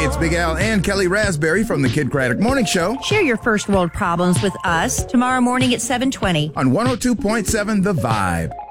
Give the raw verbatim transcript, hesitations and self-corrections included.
Hey, it's Big Al and Kelly Raspberry from the Kid Craddock Morning Show Share your first world problems with us tomorrow morning at seven twenty. on one oh two point seven The Vibe.